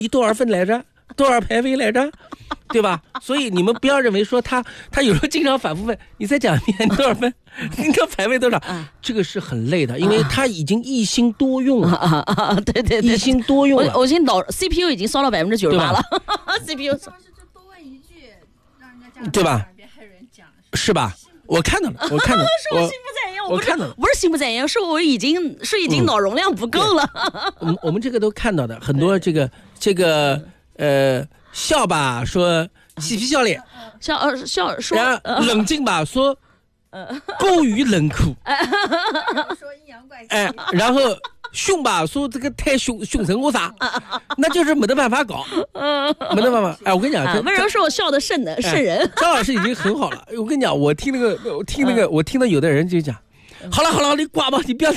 你多少分来着？多少排位来着？对吧？所以你们不要认为说他有时候经常反复问你再讲一遍你多少分，你的排位多少，这个是很累的，因为他已经一心多用了对对对， 一心多用了。 我已经CPU 已经烧到98%了，CPU 上次就多问一句，让人家家长对吧？ 别还有人讲是吧？我看到了，我看到了， 是我心不在焉， 我看到了， 不是心不在焉，是我已经脑容量不够了。 我们这个都看到的，很多这个笑吧说嬉皮笑脸， 笑说冷静吧说过于冷酷， 说阴阳怪气， 然后凶吧说这个太凶神恶煞，那就是没得办法搞，没得办法。我跟你讲， 温柔说我笑的瘆人。 张老师已经很好了。我跟你讲，我听到有的人就讲，好了，你挂吧，你不要。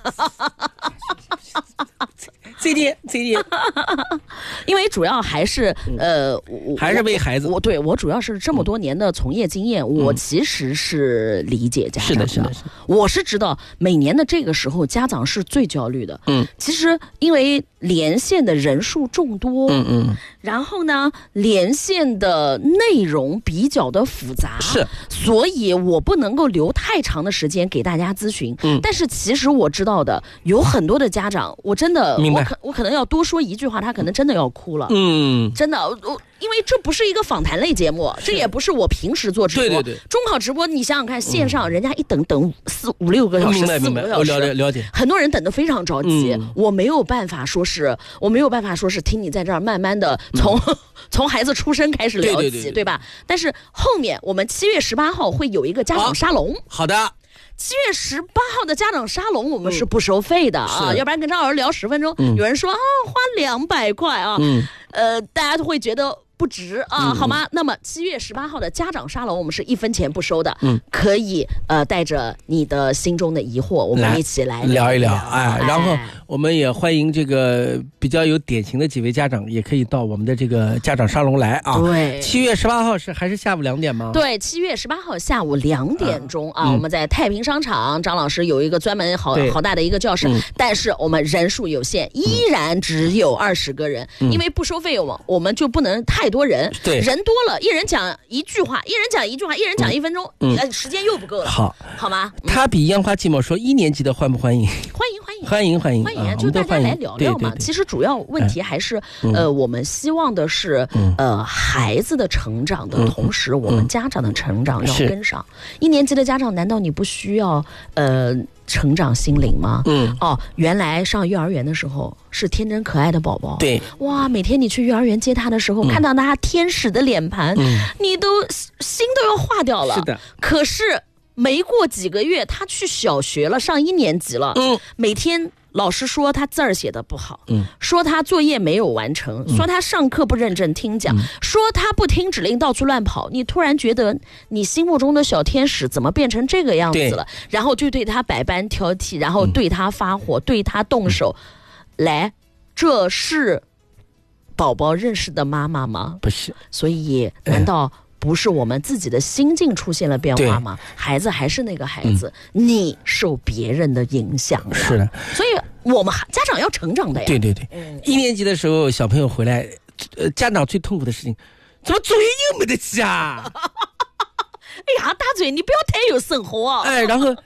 再见。 因为主要还是还是为孩子。 我主要是这么多年的从业经验，我其实是理解家长的。 是的。 我是知道每年的这个时候家长是最焦虑的。其实因为连线的人数众多，然后呢，连线的内容比较的复杂， 是， 所以我不能够留太长的时间给大家咨询。但是其实我知道的有很多的家长，我真的我可能要多说一句话，他可能真的要哭了。真的，因为这不是一个访谈类节目，这也不是我平时做直播。 对， 中考直播你想想看，线上人家一等4、5、6个小时， 明白，我了解。 很多人等得非常着急，我没有办法说是听你在这儿慢慢的从孩子出生开始聊起，对吧？但是后面我们7月18号会有一个家长沙龙。 好的。 7月18号的家长沙龙我们是不收费的要不然跟张老师聊10分钟，有人说花200块大家都会觉得不值好吗？那么7月18号的家长沙龙我们是1分钱不收的，可以带着你的心中的疑惑，我们一起来聊一聊然后我们也欢迎这个比较有典型的几位家长也可以到我们的这个家长沙龙来对 ，7月18号还是下午2点吗？ 对，7月18号下午2点钟我们在太平商场，张老师有一个专门好大的一个教室，但是我们人数有限，依然只有20个人，因为不收费我们就不能太多人， 对， 人多了一人讲一句话，一人讲1分钟，时间又不够了，好吗？ 他比烟花寂寞说1年级的欢不欢迎？欢迎， 就大家来聊聊嘛。其实主要问题还是我们希望的是孩子的成长的同时，我们家长的成长要跟上。1年级的家长难道你不需要成长心灵吗？原来上幼儿园的时候是天真可爱的宝宝， 对， 哇，每天你去幼儿园接他的时候，看到他天使的脸盘，你都心都要化掉了。 是的， 可是没过几个月，他去小学了，上1年级了，每天老师说他字儿写的不好，说他作业没有完成，说他上课不认真听讲，说他不听指令到处乱跑，你突然觉得你心目中的小天使怎么变成这个样子了？然后就对他百般挑剔，然后对他发火，对他动手。来，这是宝宝认识的妈妈吗？ 不是。所以难道不是我们自己的心境出现了变化吗？孩子还是那个孩子，你受别人的影响了。 是的， 所以我们家长要成长的呀。 对，1年级的时候小朋友回来，家长最痛苦的事情，怎么作业又没得记啊？ 哎呀，大嘴，你不要太有生活啊！ 然后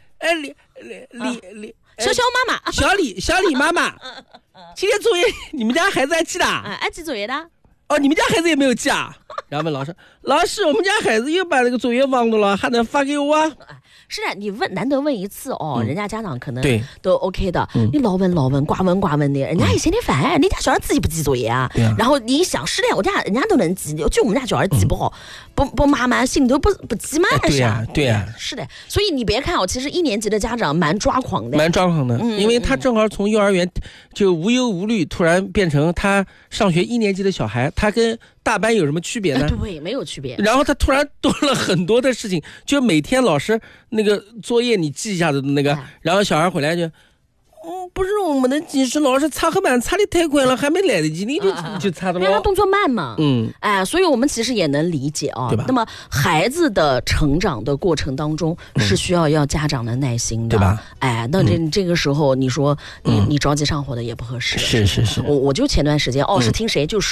小妈妈， 小李妈妈，今天作业你们家孩子爱记的？ 爱记作业的。 你们家孩子也没有记啊？然后问老师，老师，我们家孩子又把那个作业忘了，还能发给我啊？ 是的，你难得问一次人家家长可能对都 OK 的。你老问寡问的，人家也嫌你烦，你家小孩自己不记作业啊？然后你想是的，人家都能记，就我们家小孩记不好，不妈妈心里头不记嘛？ 对呀， 是的。所以你别看其实1年级的家长蛮抓狂的， 因为他正好从幼儿园就无忧无虑，突然变成他上学1年级的小孩，他跟大班有什么区别呢？ 对，没有区别。 然后他突然多了很多的事情，就每天老师那个作业你记一下子的那个，然后小孩回来就， 不是我们的近视老是擦黑板擦的太快了，还没来得及，你就擦的了。 因为他动作慢嘛，所以我们其实也能理解啊， 对吧？ 那么孩子的成长的过程当中是需要家长的耐心的， 对吧？ 那这个时候你说你着急上火的也不合适。 是， 我就前段时间是听谁就